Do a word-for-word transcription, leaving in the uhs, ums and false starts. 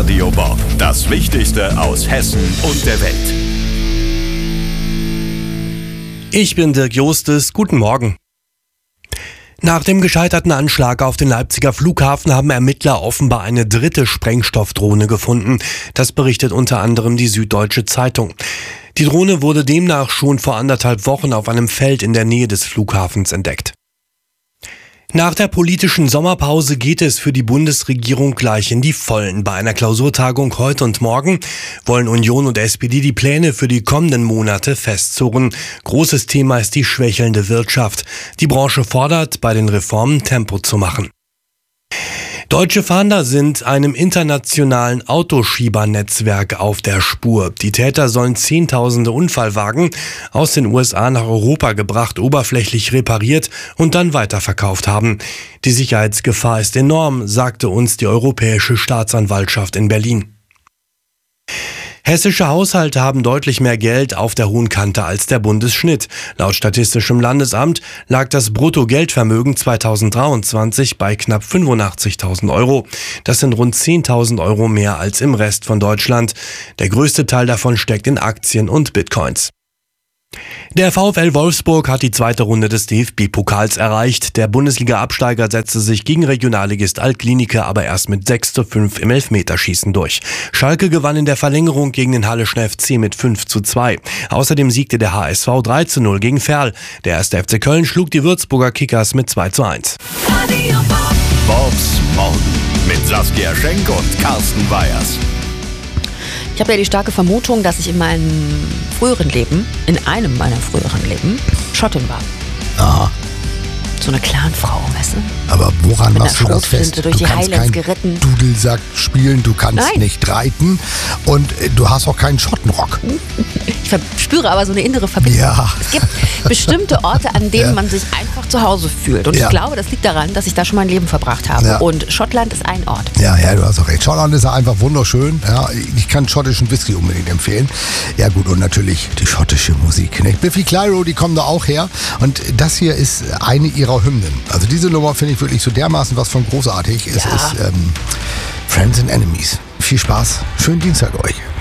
Radio Bob. Das Wichtigste aus Hessen und der Welt. Ich bin Dirk Jostes. Guten Morgen. Nach dem gescheiterten Anschlag auf den Leipziger Flughafen haben Ermittler offenbar eine dritte Sprengstoffdrohne gefunden. Das berichtet unter anderem die Süddeutsche Zeitung. Die Drohne wurde demnach schon vor anderthalb Wochen auf einem Feld in der Nähe des Flughafens entdeckt. Nach der politischen Sommerpause geht es für die Bundesregierung gleich in die Vollen. Bei einer Klausurtagung heute und morgen wollen Union und S P D die Pläne für die kommenden Monate festzurren. Großes Thema ist die schwächelnde Wirtschaft. Die Branche fordert, bei den Reformen Tempo zu machen. Deutsche Fahnder sind einem internationalen Autoschiebernetzwerk auf der Spur. Die Täter sollen Zehntausende Unfallwagen aus den U S A nach Europa gebracht, oberflächlich repariert und dann weiterverkauft haben. Die Sicherheitsgefahr ist enorm, sagte uns die Europäische Staatsanwaltschaft in Berlin. Hessische Haushalte haben deutlich mehr Geld auf der hohen Kante als der Bundesschnitt. Laut Statistischem Landesamt lag das Bruttogeldvermögen zweitausenddreiundzwanzig bei knapp fünfundachtzigtausend Euro. Das sind rund zehntausend Euro mehr als im Rest von Deutschland. Der größte Teil davon steckt in Aktien und Bitcoins. Der VfL Wolfsburg hat die zweite Runde des D F B-Pokals erreicht. Der Bundesliga-Absteiger setzte sich gegen Regionalligist Alt-Glienicke aber erst mit sechs zu fünf im Elfmeterschießen durch. Schalke gewann in der Verlängerung gegen den Halleschen F C mit fünf zu zwei. Außerdem siegte der H S V drei zu null gegen Verl. Der erste F C Köln schlug die Würzburger Kickers mit zwei zu eins. Bobs Morgen mit Saskia Schenk und Carsten Weyers. Ich habe ja die starke Vermutung, dass ich in meinem früheren Leben, in einem meiner früheren Leben, Schottin war. Aha. So eine Clanfrau, weißt du? Aber woran Mit machst einer du das fest? Schrotflinte durch Du die kannst Highlands kein geritten. Dudelsack spielen, du kannst Nein. nicht reiten und äh, du hast auch keinen Schottenrock. Ich verspüre aber so eine innere Verbindung. Ja. Es gibt bestimmte Orte, an denen Ja. man sich einfach zu Hause fühlt. Und Ja. ich glaube, das liegt daran, dass ich da schon mein Leben verbracht habe. Ja. Und Schottland ist ein Ort. Ja, ja, du hast auch recht. Schottland ist ja einfach wunderschön. Ja, ich kann schottischen Whisky unbedingt empfehlen. Ja gut, und natürlich die schottische Musik. Ne? Biffy Clyro, die kommen da auch her. Und das hier ist eine ihrer Hymnen. Also diese Nummer finde ich wirklich so dermaßen was von großartig. Es Ja. ist ähm, Friends and Enemies. Viel Spaß. Schönen Dienstag euch.